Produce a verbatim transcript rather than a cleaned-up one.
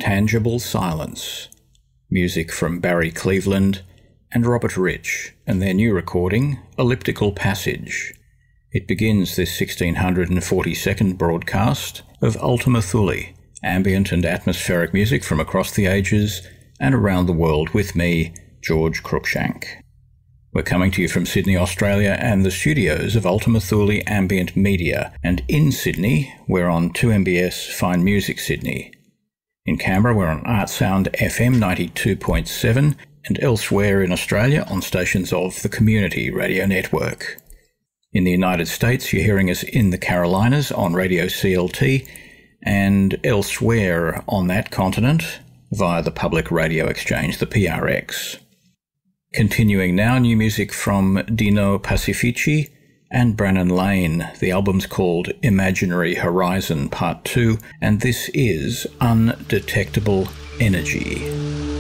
Intangible Silence. Music from Barry Cleveland and Robert Rich, and their new recording, Elliptical Passage. It begins this sixteen forty-second broadcast of Ultima Thule, ambient and atmospheric music from across the ages and around the world with me, George Cruikshank. We're coming to you from Sydney, Australia, and the studios of Ultima Thule Ambient Media, and in Sydney, we're on two M B S Fine Music Sydney. In Canberra, we're on Artsound F M ninety-two point seven, and elsewhere in Australia on stations of the Community Radio Network. In the United States, you're hearing us in the Carolinas on Radio C L T, and elsewhere on that continent via the Public Radio Exchange, the P R X. Continuing now, new music from Dino Pacifici and Brannon Lane. The album's called Imaginary Horizon Part two, and this is Undetectable Energy.